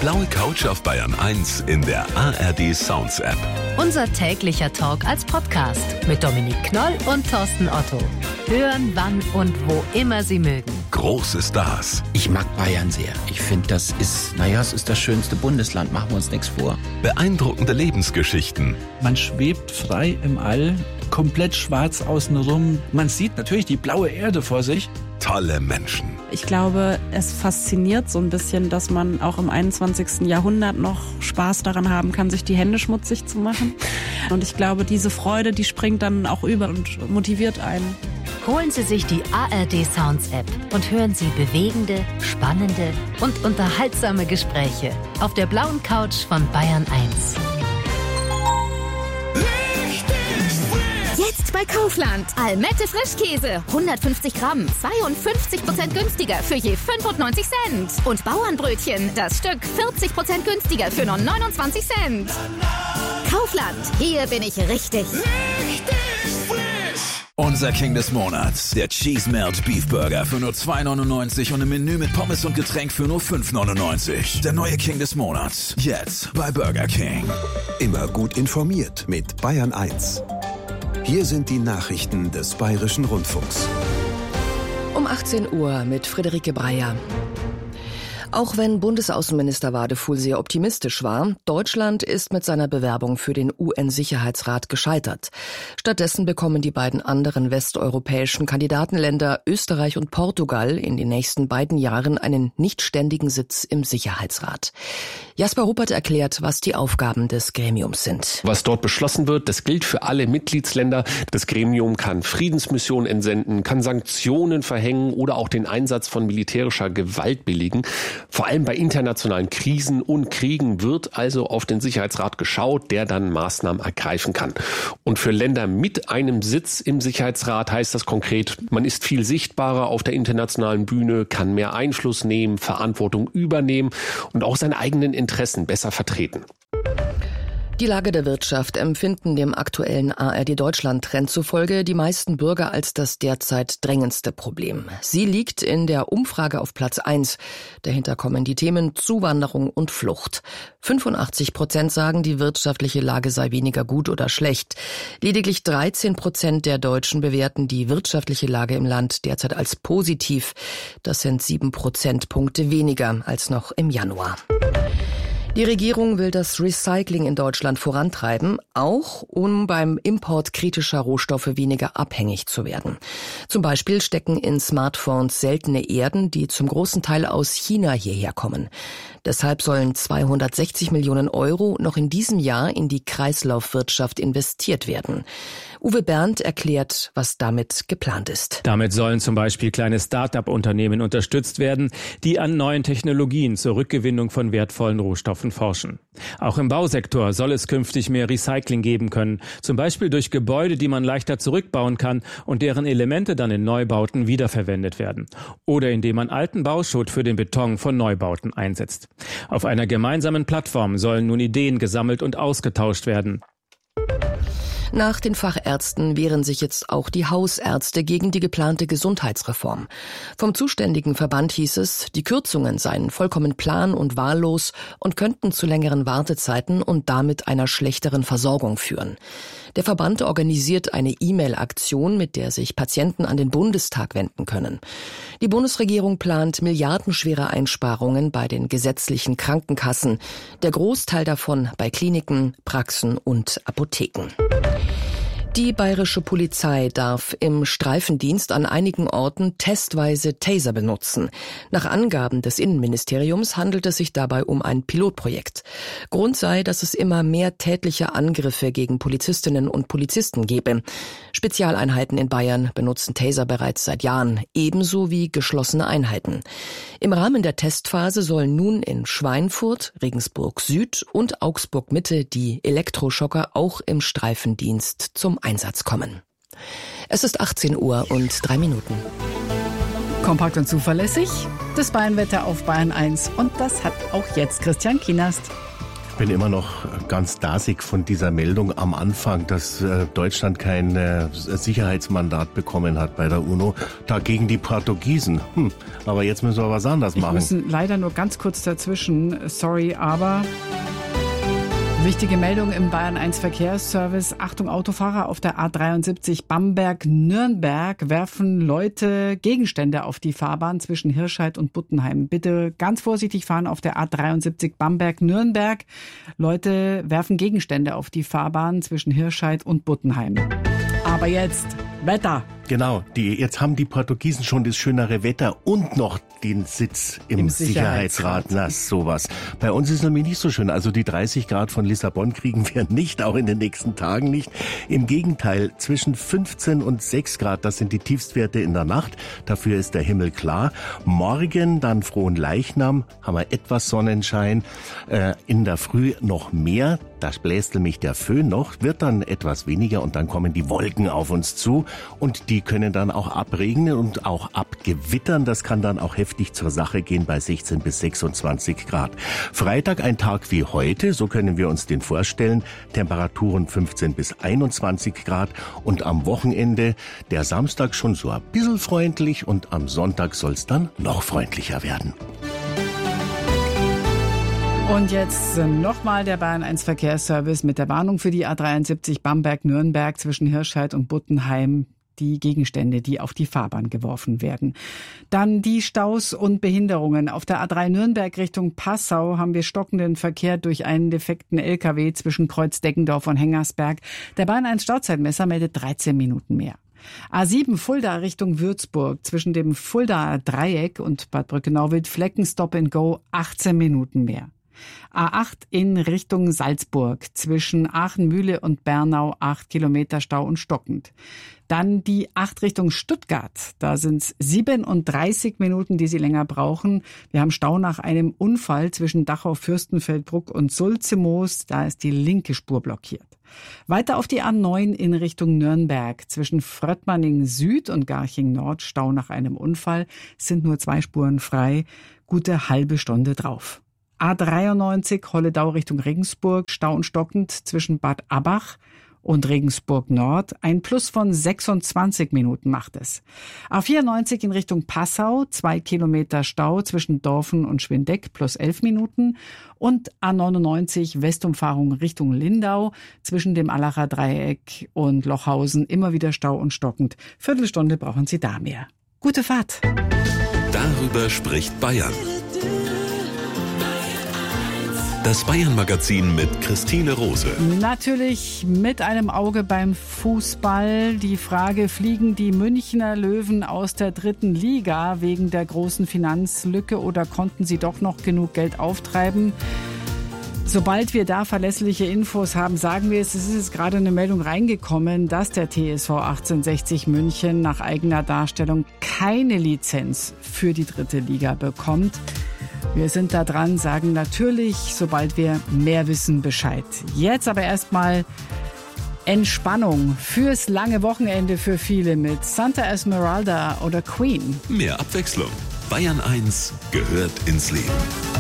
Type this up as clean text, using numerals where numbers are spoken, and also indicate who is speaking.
Speaker 1: blaue Couch auf Bayern 1 in der ARD Sounds App.
Speaker 2: Unser täglicher Talk als Podcast mit Dominik Knoll und Thorsten Otto. Hören, wann und wo immer Sie mögen.
Speaker 1: Große Stars.
Speaker 3: Ich mag Bayern sehr. Ich finde, das ist, es ist das schönste Bundesland. Machen wir uns nichts vor.
Speaker 1: Beeindruckende Lebensgeschichten.
Speaker 4: Man schwebt frei im All, komplett schwarz außenrum. Man sieht natürlich die blaue Erde vor sich.
Speaker 1: Tolle Menschen.
Speaker 5: Ich glaube, es fasziniert so ein bisschen, dass man auch im 21. Jahrhundert noch Spaß daran haben kann, sich die Hände schmutzig zu machen. Und ich glaube, diese Freude, die springt dann auch über und motiviert einen.
Speaker 2: Holen Sie sich die ARD Sounds App und hören Sie bewegende, spannende und unterhaltsame Gespräche auf der blauen Couch von Bayern 1.
Speaker 6: Jetzt bei Kaufland. Almette Frischkäse. 150 Gramm. 52% günstiger für je 95 Cent. Und Bauernbrötchen. Das Stück 40% günstiger für nur 29 Cent. Kaufland. Hier bin ich richtig.
Speaker 7: Unser King des Monats, der Cheese Melt Beef Burger für nur 2,99 und im Menü mit Pommes und Getränk für nur 5,99. Der neue King des Monats, jetzt bei Burger King.
Speaker 8: Immer gut informiert mit Bayern 1. Hier sind die Nachrichten des Bayerischen Rundfunks.
Speaker 9: Um 18 Uhr mit Friederike Breyer. Auch wenn Bundesaußenminister Wadefuhl sehr optimistisch war, Deutschland ist mit seiner Bewerbung für den UN-Sicherheitsrat gescheitert. Stattdessen bekommen die beiden anderen westeuropäischen Kandidatenländer Österreich und Portugal in den nächsten beiden Jahren einen nichtständigen Sitz im Sicherheitsrat. Jasper Ruppert erklärt, was die Aufgaben des Gremiums sind.
Speaker 10: Was dort beschlossen wird, das gilt für alle Mitgliedsländer. Das Gremium kann Friedensmissionen entsenden, kann Sanktionen verhängen oder auch den Einsatz von militärischer Gewalt billigen. Vor allem bei internationalen Krisen und Kriegen wird also auf den Sicherheitsrat geschaut, der dann Maßnahmen ergreifen kann. Und für Länder mit einem Sitz im Sicherheitsrat heißt das konkret, man ist viel sichtbarer auf der internationalen Bühne, kann mehr Einfluss nehmen, Verantwortung übernehmen und auch seine eigenen Interessen besser vertreten.
Speaker 9: Die Lage der Wirtschaft empfinden dem aktuellen ARD-Deutschland-Trend zufolge die meisten Bürger als das derzeit drängendste Problem. Sie liegt in der Umfrage auf Platz 1. Dahinter kommen die Themen Zuwanderung und Flucht. 85% sagen, die wirtschaftliche Lage sei weniger gut oder schlecht. Lediglich 13% der Deutschen bewerten die wirtschaftliche Lage im Land derzeit als positiv. Das sind 7 Prozentpunkte weniger als noch im Januar. Die Regierung will das Recycling in Deutschland vorantreiben, auch um beim Import kritischer Rohstoffe weniger abhängig zu werden. Zum Beispiel stecken in Smartphones seltene Erden, die zum großen Teil aus China hierher kommen. Deshalb sollen 260 Millionen Euro noch in diesem Jahr in die Kreislaufwirtschaft investiert werden. Uwe Berndt erklärt, was damit geplant ist.
Speaker 11: Damit sollen zum Beispiel kleine Start-up-Unternehmen unterstützt werden, die an neuen Technologien zur Rückgewinnung von wertvollen Rohstoffen forschen. Auch im Bausektor soll es künftig mehr Recycling geben können, zum Beispiel durch Gebäude, die man leichter zurückbauen kann und deren Elemente dann in Neubauten wiederverwendet werden. Oder indem man alten Bauschutt für den Beton von Neubauten einsetzt. Auf einer gemeinsamen Plattform sollen nun Ideen gesammelt und ausgetauscht werden.
Speaker 9: Nach den Fachärzten wehren sich jetzt auch die Hausärzte gegen die geplante Gesundheitsreform. Vom zuständigen Verband hieß es, die Kürzungen seien vollkommen plan- und wahllos und könnten zu längeren Wartezeiten und damit einer schlechteren Versorgung führen. Der Verband organisiert eine E-Mail-Aktion, mit der sich Patienten an den Bundestag wenden können. Die Bundesregierung plant milliardenschwere Einsparungen bei den gesetzlichen Krankenkassen, der Großteil davon bei Kliniken, Praxen und Apotheken. Die bayerische Polizei darf im Streifendienst an einigen Orten testweise Taser benutzen. Nach Angaben des Innenministeriums handelt es sich dabei um ein Pilotprojekt. Grund sei, dass es immer mehr tätliche Angriffe gegen Polizistinnen und Polizisten gebe. Spezialeinheiten in Bayern benutzen Taser bereits seit Jahren, ebenso wie geschlossene Einheiten. Im Rahmen der Testphase sollen nun in Schweinfurt, Regensburg Süd und Augsburg Mitte die Elektroschocker auch im Streifendienst zum Einsatz kommen. Es ist 18 Uhr und 3 Minuten.
Speaker 12: Kompakt und zuverlässig, das Bayernwetter auf Bayern 1. Und das hat auch jetzt Christian Kienast.
Speaker 13: bin immer noch ganz dasig von dieser Meldung am Anfang, dass Deutschland kein Sicherheitsmandat bekommen hat bei der UNO. Dagegen die Portugiesen. Aber jetzt müssen wir was anderes machen.
Speaker 12: Wir müssen leider nur ganz kurz dazwischen. Sorry, aber... Wichtige Meldung im Bayern 1 Verkehrsservice. Achtung, Autofahrer auf der A73 Bamberg-Nürnberg werfen Leute Gegenstände auf die Fahrbahn zwischen Hirscheid und Buttenheim. Bitte ganz vorsichtig fahren auf der A73 Bamberg-Nürnberg. Leute werfen Gegenstände auf die Fahrbahn zwischen Hirscheid und Buttenheim. Aber jetzt Wetter.
Speaker 13: Genau, jetzt haben die Portugiesen schon das schönere Wetter und noch den Sitz im Sicherheitsrat. Na, sowas. Bei uns ist es nämlich nicht so schön. Also die 30 Grad von Lissabon kriegen wir nicht, auch in den nächsten Tagen nicht. Im Gegenteil, zwischen 15 und 6 Grad, das sind die Tiefstwerte in der Nacht. Dafür ist der Himmel klar. Morgen dann frohen Leichnam, haben wir etwas Sonnenschein. In der Früh noch mehr. Da bläst nämlich der Föhn noch, wird dann etwas weniger und dann kommen die Wolken auf uns zu und die können dann auch abregnen und auch abgewittern. Das kann dann auch heftig zur Sache gehen bei 16 bis 26 Grad. Freitag ein Tag wie heute, so können wir uns den vorstellen. Temperaturen 15 bis 21 Grad und am Wochenende der Samstag schon so ein bisschen freundlich und am Sonntag soll es dann noch freundlicher werden.
Speaker 12: Und jetzt nochmal der Bayern 1 Verkehrsservice mit der Warnung für die A73 Bamberg-Nürnberg zwischen Hirscheid und Buttenheim. Die Gegenstände, die auf die Fahrbahn geworfen werden. Dann die Staus und Behinderungen. Auf der A3 Nürnberg Richtung Passau haben wir stockenden Verkehr durch einen defekten LKW zwischen Kreuz-Deggendorf und Hengersberg. Der Bayern 1 Stauzeitmesser meldet 13 Minuten mehr. A7 Fulda Richtung Würzburg zwischen dem Fuldaer Dreieck und Bad Brückenau-Wildflecken Stop and Go 18 Minuten mehr. A8 in Richtung Salzburg zwischen Aachen-Mühle und Bernau 8 Kilometer Stau und stockend. Dann die 8 Richtung Stuttgart. Da sind es 37 Minuten, die Sie länger brauchen. Wir haben Stau nach einem Unfall zwischen Dachau-Fürstenfeldbruck und Sulzemoos. Da ist die linke Spur blockiert. Weiter auf die A9 in Richtung Nürnberg. Zwischen Fröttmanning Süd und Garching Nord Stau nach einem Unfall. Es sind nur 2 Spuren frei. Gute halbe Stunde drauf. A93 Holledau Richtung Regensburg, Stau und stockend zwischen Bad Abbach und Regensburg Nord. Ein Plus von 26 Minuten macht es. A94 in Richtung Passau, 2 Kilometer Stau zwischen Dorfen und Schwindeck, plus 11 Minuten. Und A99 Westumfahrung Richtung Lindau, zwischen dem Allacher Dreieck und Lochhausen, immer wieder Stau und stockend. Viertelstunde brauchen Sie da mehr. Gute Fahrt.
Speaker 1: Darüber spricht Bayern. Das Bayern-Magazin mit Christine Rose.
Speaker 12: Natürlich mit einem Auge beim Fußball. Die Frage, fliegen die Münchner Löwen aus der 3. Liga wegen der großen Finanzlücke oder konnten sie doch noch genug Geld auftreiben? Sobald wir da verlässliche Infos haben, sagen wir es. Es ist jetzt gerade eine Meldung reingekommen, dass der TSV 1860 München nach eigener Darstellung keine Lizenz für die 3. Liga bekommt. Wir sind da dran, sagen natürlich, sobald wir mehr wissen, Bescheid. Jetzt aber erstmal Entspannung fürs lange Wochenende für viele mit Santa Esmeralda oder Queen.
Speaker 1: Mehr Abwechslung. Bayern 1 gehört ins Leben.